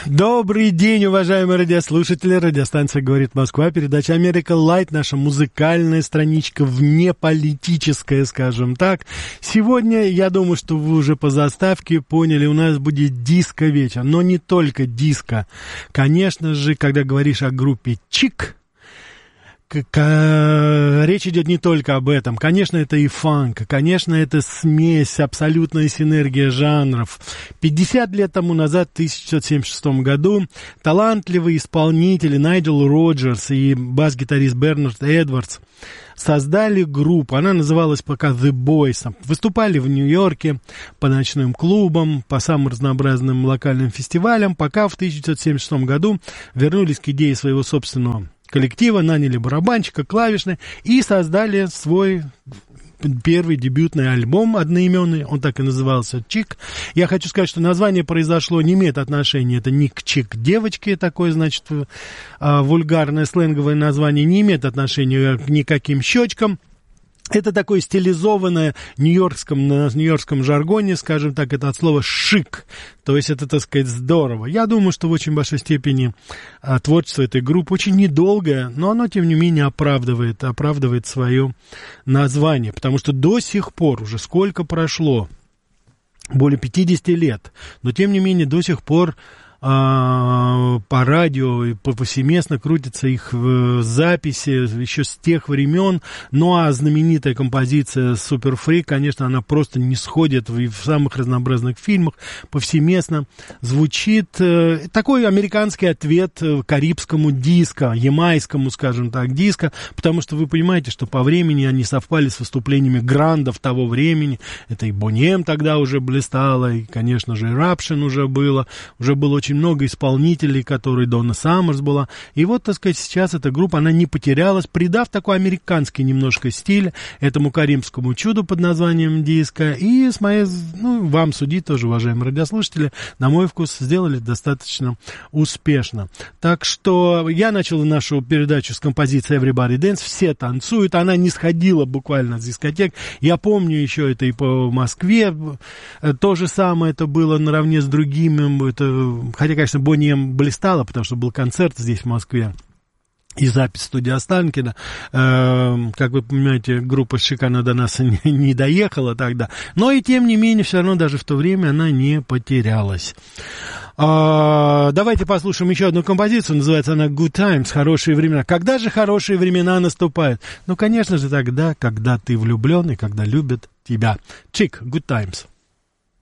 Добрый день, уважаемые радиослушатели. Радиостанция «Говорит Москва», передача «Америка Лайт», наша музыкальная страничка, внеполитическая, скажем так. Сегодня, я думаю, что вы уже по заставке поняли, у нас будет диско-вечер. Но не только диско. Конечно же, когда говоришь о группе «Чик», речь идет не только об этом. Конечно, это и фанк, конечно, это смесь, абсолютная синергия жанров. 50 лет тому назад, в 1976 году, талантливые исполнители Найджел Роджерс и бас-гитарист Бернард Эдвардс создали группу. Она называлась пока The Boys. Выступали в Нью-Йорке по ночным клубам, по самым разнообразным локальным фестивалям, пока в 1976 году вернулись к идее своего собственного коллектива, наняли барабанщика, клавишный и создали свой первый дебютный альбом одноименный, он так и назывался «Чик». Я хочу сказать, что название произошло, не имеет отношения, это не к чик девочке, такое, значит, вульгарное сленговое название, не имеет отношения к никаким щечкам. Это такое стилизованное на нью-йоркском жаргоне, скажем так, это от слова «шик», то есть это, так сказать, здорово. Я думаю, что в очень большой степени творчество этой группы очень недолгое, но оно, тем не менее, оправдывает свое название, потому что до сих пор, уже сколько прошло, более 50 лет, но, тем не менее, до сих пор по радио и повсеместно крутятся их записи еще с тех времен. Ну, а знаменитая композиция «Супер Фрик», конечно, она просто не сходит в самых разнообразных фильмах, повсеместно звучит. Такой американский ответ карибскому диско, ямайскому, скажем так, диско, потому что вы понимаете, что по времени они совпали с выступлениями грандов того времени. Это и Boney M тогда уже блистала, и, конечно же, Eruption уже было очень много исполнителей, которые Донна Саммерс была. И вот, так сказать, сейчас эта группа, она не потерялась, придав такой американский немножко стиль этому карибскому чуду под названием диско. И с моей, вам судить тоже, уважаемые радиослушатели, на мой вкус, сделали достаточно успешно. Так что я начал нашу передачу с композиции Everybody Dance. Все танцуют. Она не сходила буквально с дискотек. Я помню еще это и по Москве. То же самое это было наравне с другими. Хотя, конечно, Boney M блистала, потому что был концерт здесь, в Москве, и запись студии Останкина. Как вы понимаете, группа «Шик», она до нас не доехала тогда. Но и тем не менее, все равно даже в то время она не потерялась. Давайте послушаем еще одну композицию. Называется она «Good Times», «Хорошие времена». Когда же хорошие времена наступают? Ну, конечно же, тогда, когда ты влюблен и когда любят тебя. «Чик», «Good Times».